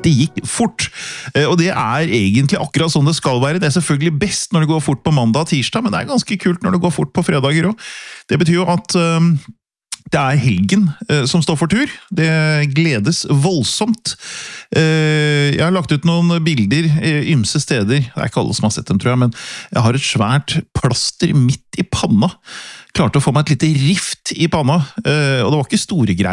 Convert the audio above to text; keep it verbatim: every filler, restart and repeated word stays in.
det gikk fort. Og det er egentlig akkurat sånn det skal være. Det er selvfølgelig best når det går fort på mandag og tirsdag, men det er ganske kult når det går fort på fredager også. Det betyr jo at det er helgen som står for tur. Det gledes voldsomt. Jeg har lagt ut noen bilder ymse steder. Det er ikke alle som har sett dem, tror jeg, men jeg har et svært plaster midt i panna. Klarte å få meg et lite rift i panna, og det var ikke store greier.